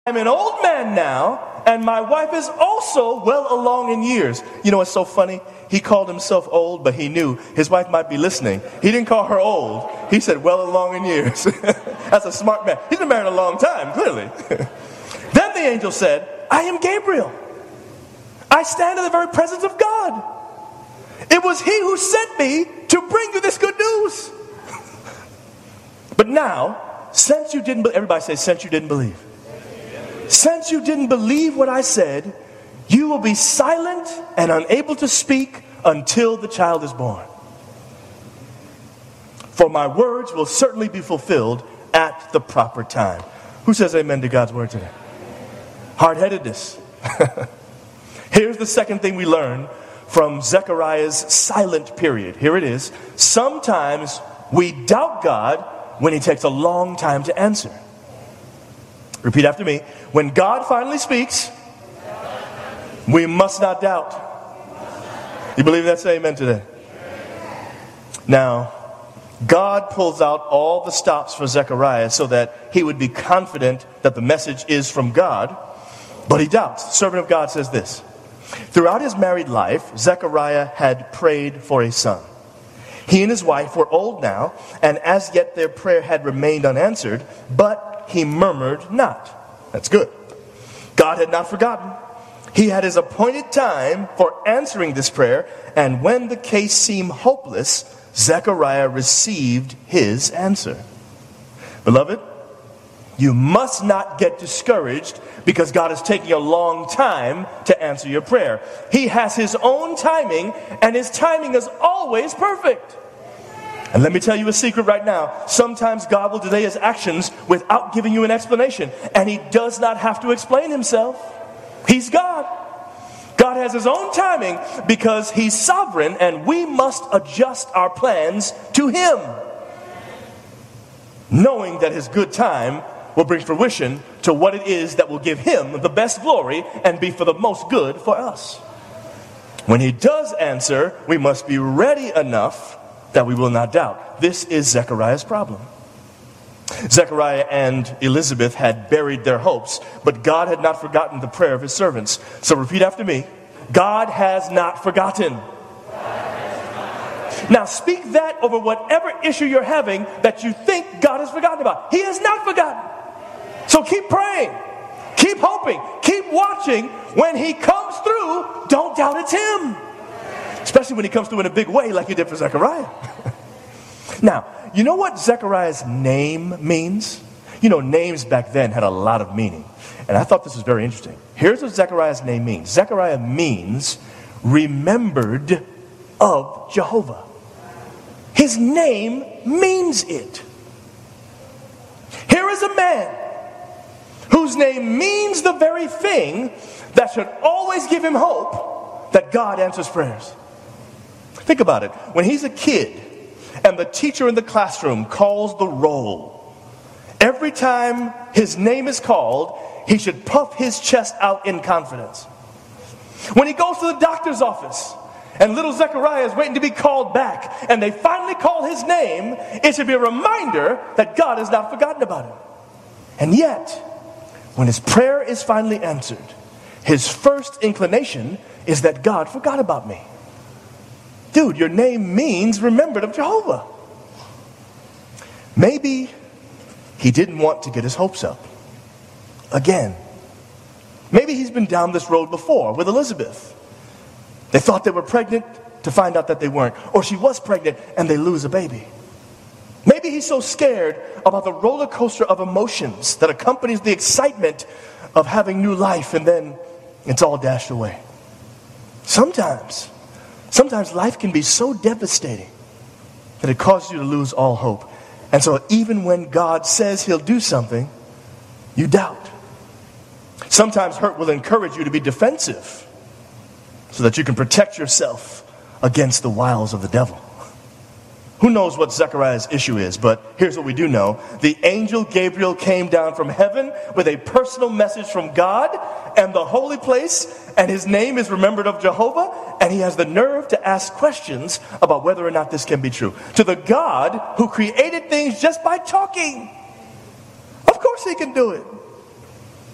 I'm an old man now, and my wife is also well along in years. You know what's so funny? He called himself old, but he knew his wife might be listening. He didn't call her old. He said well along in years. That's a smart man. He's been married a long time, clearly. Then the angel said, I am Gabriel. I stand in the very presence of God. It was he who sent me to bring you this good news. But now, since you didn't believe, everybody say, since you didn't believe. Since you didn't believe what I said, you will be silent and unable to speak until the child is born. For my words will certainly be fulfilled at the proper time. Who says amen to God's word today? Hard-headedness. Here's the second thing we learn from Zechariah's silent period. Here it is. Sometimes we doubt God when he takes a long time to answer. Repeat after me. When God finally speaks, we must not doubt. You believe that? Say amen today. Now, God pulls out all the stops for Zechariah so that he would be confident that the message is from God, but he doubts. The servant of God says this. Throughout his married life, Zechariah had prayed for a son. He and his wife were old now, and as yet their prayer had remained unanswered, but he murmured not. That's good. God had not forgotten. He had his appointed time for answering this prayer, and when the case seemed hopeless, Zechariah received his answer. Beloved, you must not get discouraged because God is taking a long time to answer your prayer. He has his own timing, and his timing is always perfect. And let me tell you a secret right now. Sometimes God will delay his actions without giving you an explanation, and he does not have to explain himself. He's God. God has his own timing because he's sovereign, and we must adjust our plans to him, knowing that his good time will bring fruition to what it is that will give him the best glory and be for the most good for us. When he does answer, we must be ready enough that we will not doubt. This is Zechariah's problem. Zechariah and Elizabeth had buried their hopes, but God had not forgotten the prayer of his servants. So repeat after me. God has not forgotten. Now speak that over whatever issue you're having that you think God has forgotten about. He has not forgotten. So keep praying, keep hoping, keep watching. When he comes through, don't doubt it's him. Especially when he comes through in a big way like he did for Zechariah. Now, you know what Zechariah's name means? You know, names back then had a lot of meaning. And I thought this was very interesting. Here's what Zechariah's name means. Zechariah means remembered of Jehovah. His name means it. Here is a man whose name means the very thing that should always give him hope that God answers prayers. Think about it. When he's a kid and the teacher in the classroom calls the roll, every time his name is called, he should puff his chest out in confidence. When he goes to the doctor's office and little Zechariah is waiting to be called back and they finally call his name, it should be a reminder that God has not forgotten about him. And yet, when his prayer is finally answered, his first inclination is that God forgot about me. Dude, your name means remembered of Jehovah. Maybe he didn't want to get his hopes up again. Maybe he's been down this road before with Elizabeth. They thought they were pregnant to find out that they weren't. Or she was pregnant and they lose a baby. Maybe he's so scared about the roller coaster of emotions that accompanies the excitement of having new life, and then it's all dashed away. Sometimes life can be so devastating that it causes you to lose all hope. And so even when God says he'll do something, you doubt. Sometimes hurt will encourage you to be defensive so that you can protect yourself against the wiles of the devil. Who knows what Zechariah's issue is, but here's what we do know. The angel Gabriel came down from heaven with a personal message from God and the holy place, and his name is remembered of Jehovah, and he has the nerve to ask questions about whether or not this can be true. To the God who created things just by talking. Of course he can do it.